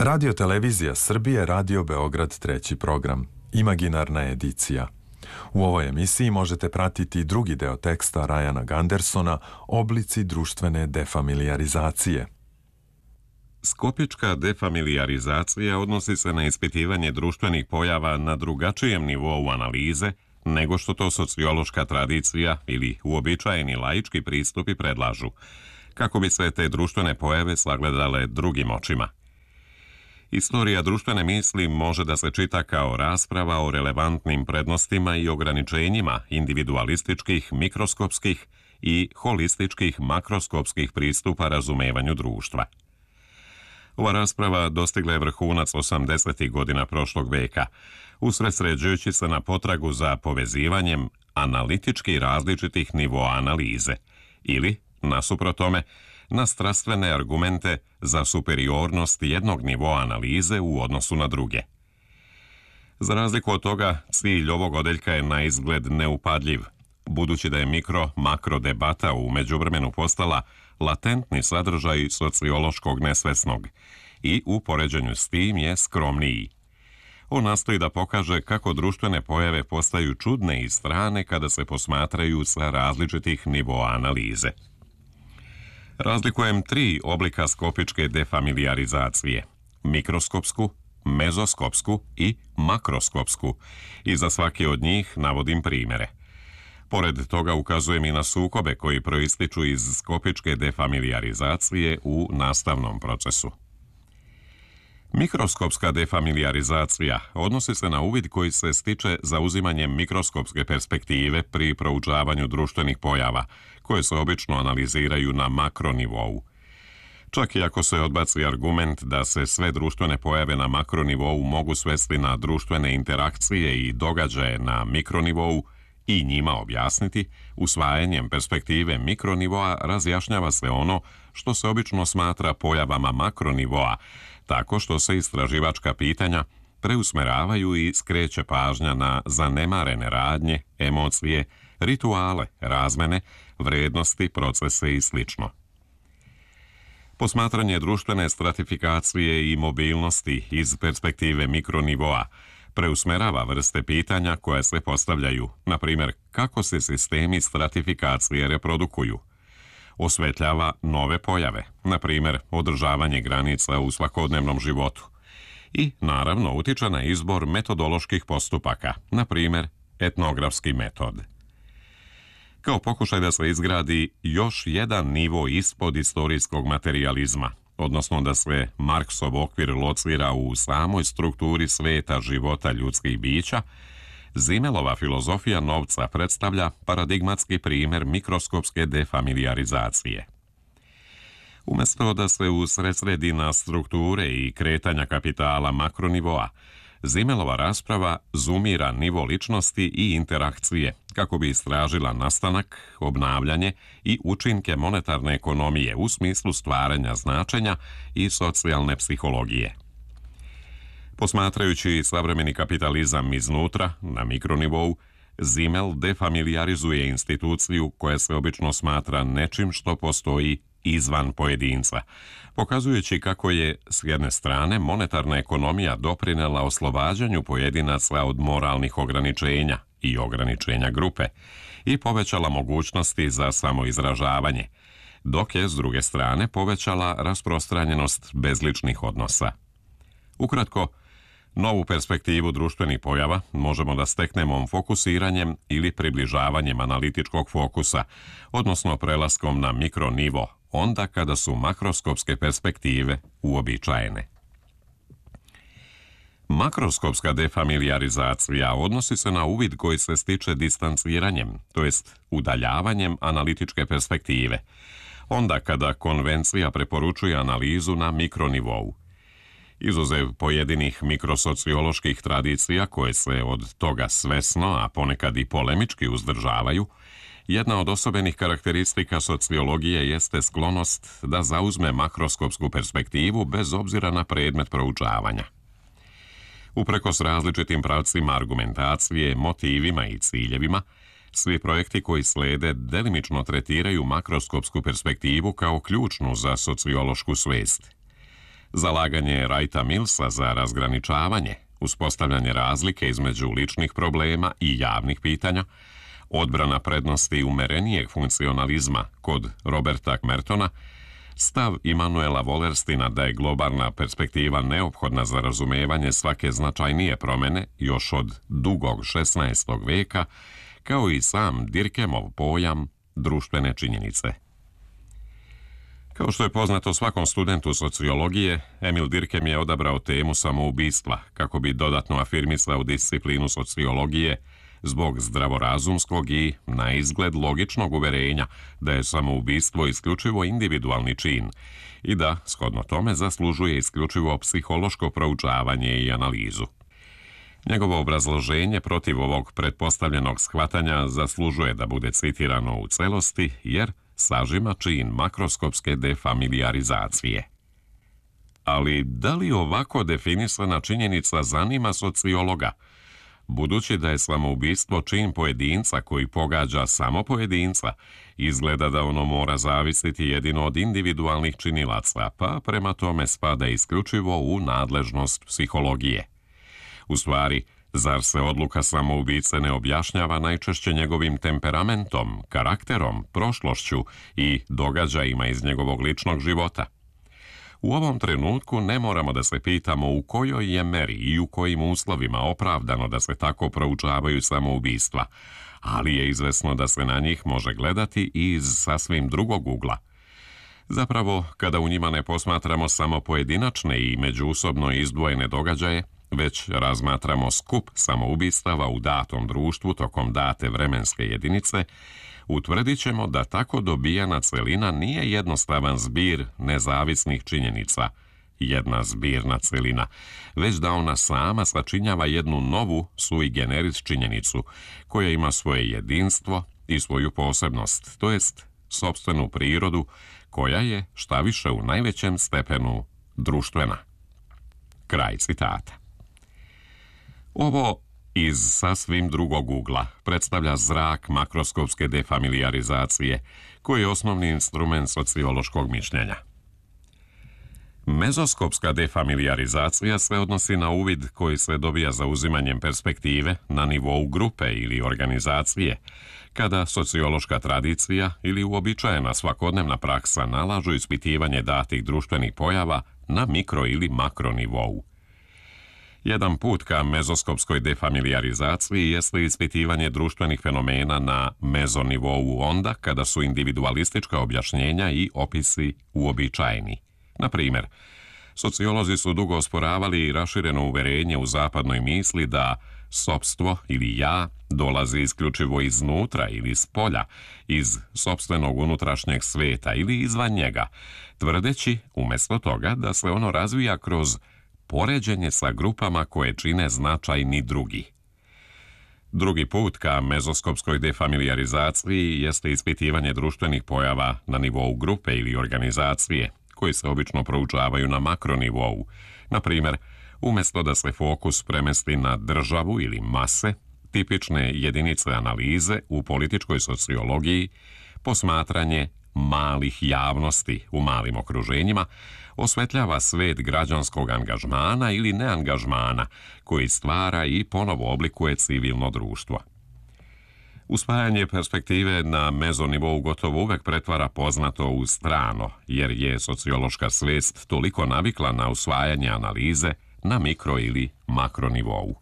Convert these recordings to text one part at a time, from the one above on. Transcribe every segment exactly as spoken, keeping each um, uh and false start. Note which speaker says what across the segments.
Speaker 1: Radio Televizija Srbije, Radio Beograd, treći program, imaginarna edicija. U ovoj emisiji možete pratiti drugi deo teksta Ryana Gundersona Oblici društvene defamiliarizacije.
Speaker 2: Skopička defamiliarizacija odnosi se na ispitivanje društvenih pojava na drugačijem nivou analize nego što to sociološka tradicija ili uobičajeni laički pristupi predlažu, kako bi se te društvene pojave sagledale drugim očima. Istorija društvene misli može da se čita kao rasprava o relevantnim prednostima i ograničenjima individualističkih, mikroskopskih i holističkih makroskopskih pristupa razumevanju društva. Ova rasprava dostigla je vrhunac osamdesetih godina prošlog veka, usredsređujući se na potragu za povezivanjem analitički različitih nivoa analize ili, nasuprot tome, na strastvene argumente za superiornost jednog nivoa analize u odnosu na druge. Za razliku od toga, cilj ovog odeljka je na izgled neupadljiv, budući da je mikro-makro debata u međuvremenu postala latentni sadržaj sociološkog nesvesnog i u poređenju s tim je skromniji. On nastoji da pokaže kako društvene pojave postaju čudne i strane kada se posmatraju sa različitih nivoa analize. Razlikujem tri oblika skopičke defamiliarizacije: mikroskopsku, mezoskopsku i makroskopsku, i za svaki od njih navodim primere. Pored toga ukazujem i na sukobe koji proističu iz skopičke defamiliarizacije u nastavnom procesu. Mikroskopska defamiliarizacija odnosi se na uvid koji se stiče zauzimanjem mikroskopske perspektive pri proučavanju društvenih pojava, koje se obično analiziraju na makronivou. Čak i ako se odbaci argument da se sve društvene pojave na makronivou mogu svesti na društvene interakcije i događaje na mikronivou i njima objasniti, usvajanjem perspektive mikronivoa razjašnjava se ono što se obično smatra pojavama makronivoa, tako što se istraživačka pitanja preusmeravaju i skreće pažnja na zanemarene radnje, emocije, rituale, razmene, vrednosti, procese i sl. Posmatranje društvene stratifikacije i mobilnosti iz perspektive mikronivoa preusmerava vrste pitanja koje se postavljaju, na primjer kako se sistemi stratifikacije reprodukuju. Osvetljava nove pojave, na primjer održavanje granica u svakodnevnom životu. I, naravno, utiče na izbor metodoloških postupaka, na primjer etnografski metod. Kao pokušaj da se izgradi još jedan nivo ispod istorijskog materijalizma, odnosno da se Marksov okvir locira u samoj strukturi sveta života ljudskih bića, Zimelova filozofija novca predstavlja paradigmatski primjer mikroskopske defamiliarizacije. Umjesto da se usredsredi na strukture i kretanja kapitala makronivoa, Zimelova rasprava zumira nivo ličnosti i interakcije kako bi istražila nastanak, obnavljanje i učinke monetarne ekonomije u smislu stvaranja značenja i socijalne psihologije. Posmatrajući savremeni kapitalizam iznutra, na mikronivou, Zimel defamiliarizuje instituciju koja se obično smatra nečim što postoji izvan pojedinca, pokazujući kako je, s jedne strane, monetarna ekonomija doprinela oslobađanju pojedinaca od moralnih ograničenja i ograničenja grupe i povećala mogućnosti za samoizražavanje, dok je, s druge strane, povećala rasprostranjenost bezličnih odnosa. Ukratko, novu perspektivu društvenih pojava možemo da steknemo fokusiranjem ili približavanjem analitičkog fokusa, odnosno prelaskom na mikronivo, onda kada su makroskopske perspektive uobičajene. Makroskopska defamiliarizacija odnosi se na uvid koji se stiče distanciranjem, to jest udaljavanjem analitičke perspektive, onda kada konvencija preporučuje analizu na mikronivou. Izuzev pojedinih mikrosocioloških tradicija koje se od toga svesno, a ponekad i polemički uzdržavaju, jedna od osobenih karakteristika sociologije jeste sklonost da zauzme makroskopsku perspektivu bez obzira na predmet proučavanja. Uprkos različitim pravcima argumentacije, motivima i ciljevima, svi projekti koji slede delimično tretiraju makroskopsku perspektivu kao ključnu za sociološku svest. Zalaganje Wrighta Millsa za razgraničavanje, uspostavljanje razlike između ličnih problema i javnih pitanja, odbrana prednosti umerenijeg funkcionalizma kod Roberta Mertona, stav Immanuela Wallerstina da je globalna perspektiva neophodna za razumevanje svake značajnije promene još od dugog šesnaestog veka, kao i sam Dirkemov pojam društvene činjenice. Kao što je poznato svakom studentu sociologije, Emil Durkheim je odabrao temu samoubistva kako bi dodatno afirmisao disciplinu sociologije zbog zdravorazumskog i, na izgled, logičnog uverenja da je samoubistvo isključivo individualni čin i da, shodno tome, zaslužuje isključivo psihološko proučavanje i analizu. Njegovo obrazloženje protiv ovog pretpostavljenog shvatanja zaslužuje da bude citirano u celosti, jer sažima čin makroskopske defamiliarizacije. Ali da li ovako definisana činjenica zanima sociologa? Budući da je samoubistvo čin pojedinca koji pogađa samo pojedinca, izgleda da ono mora zavisiti jedino od individualnih činilaca, pa prema tome spada isključivo u nadležnost psihologije. U stvari, zar se odluka samoubice ne objašnjava najčešće njegovim temperamentom, karakterom, prošlošću i događajima iz njegovog ličnog života? U ovom trenutku ne moramo da se pitamo u kojoj je meri i u kojim uslovima opravdano da se tako proučavaju samoubistva, ali je izvesno da se na njih može gledati i iz sasvim drugog ugla. Zapravo, kada u njima ne posmatramo samo pojedinačne i međusobno izdvojene događaje, već razmatramo skup samoubistava u datom društvu tokom date vremenske jedinice, utvrdit ćemo da tako dobijana celina nije jednostavan zbir nezavisnih činjenica, jedna zbirna celina, već da ona sama sačinjava jednu novu sui generis činjenicu, koja ima svoje jedinstvo i svoju posebnost, to jest sopstvenu prirodu, koja je, šta više, u najvećem stepenu društvena. Kraj citata. Ovo iz sasvim drugog ugla predstavlja zrak makroskopske defamiliarizacije, koji je osnovni instrument sociološkog mišljenja. Mezoskopska defamiliarizacija se odnosi na uvid koji se dobija zauzimanjem perspektive na nivou grupe ili organizacije, kada sociološka tradicija ili uobičajena svakodnevna praksa nalažu ispitivanje datih društvenih pojava na mikro ili makro nivou. Jedan put ka mezoskopskoj defamiliarizaciji jeste ispitivanje društvenih fenomena na mezonivou onda kada su individualistička objašnjenja i opisi uobičajeni. Na primjer, sociolozi su dugo osporavali rašireno uverenje u zapadnoj misli da sopstvo ili ja dolazi isključivo iznutra ili s polja, iz sopstvenog unutrašnjeg sveta ili izvan njega, tvrdeći umjesto toga da se ono razvija kroz poređenje sa grupama koje čine značajni drugi. Drugi put ka mezoskopskoj defamiliarizaciji jeste ispitivanje društvenih pojava na nivou grupe ili organizacije, koji se obično proučavaju na makronivou. Na primjer, umjesto da se fokus premesti na državu ili mase, tipične jedinice analize u političkoj sociologiji, posmatranje malih javnosti u malim okruženjima osvetljava svet građanskog angažmana ili neangažmana koji stvara i ponovo oblikuje civilno društvo. Usvajanje perspektive na mezonivou gotovo uvek pretvara poznato u strano, jer je sociološka svest toliko navikla na usvajanje analize na mikro ili makronivou.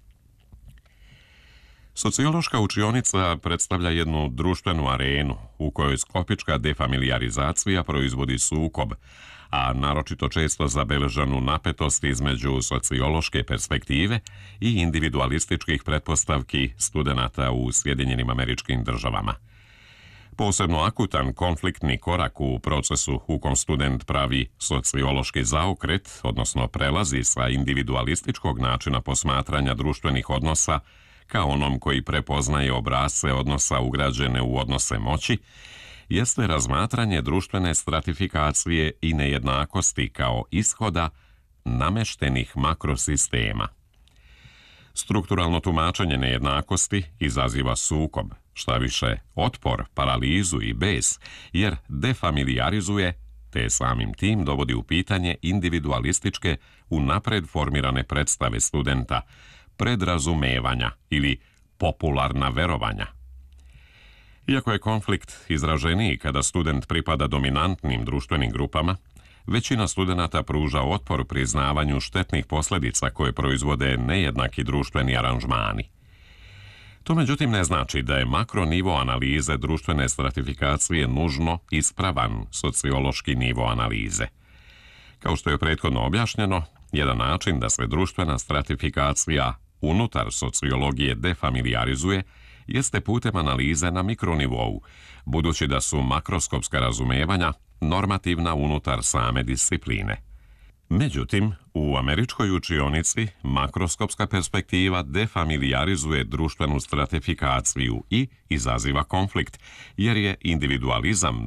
Speaker 2: Sociološka učionica predstavlja jednu društvenu arenu u kojoj skopička defamiliarizacija proizvodi sukob, a naročito često zabeležanu napetost između sociološke perspektive i individualističkih pretpostavki studenata u Sjedinjenim Američkim Državama. Posebno akutan konfliktni korak u procesu u kom student pravi sociološki zaokret, odnosno prelazi sa individualističkog načina posmatranja društvenih odnosa ka onom koji prepoznaje obrasce odnosa ugrađene u odnose moći, jeste razmatranje društvene stratifikacije i nejednakosti kao ishoda nameštenih makrosistema. Strukturalno tumačenje nejednakosti izaziva sukob, šta više otpor, paralizu i bes, jer defamilijarizuje te samim tim dovodi u pitanje individualističke, unapred formirane predstave studenta, predrazumevanja ili popularna verovanja. Iako je konflikt izraženiji kada student pripada dominantnim društvenim grupama, većina studenata pruža otpor priznavanju štetnih posljedica koje proizvode nejednaki društveni aranžmani. To međutim ne znači da je makronivo analize društvene stratifikacije nužno ispravan sociološki nivo analize. Kao što je prethodno objašnjeno, jedan način da se društvena stratifikacija unutar sociologije defamilijarizuje jeste putem analize na mikronivou, budući da su makroskopska razumevanja normativna unutar same discipline. Međutim, u američkoj učionici makroskopska perspektiva defamilijarizuje društvenu stratifikaciju i izaziva konflikt, jer je individualizam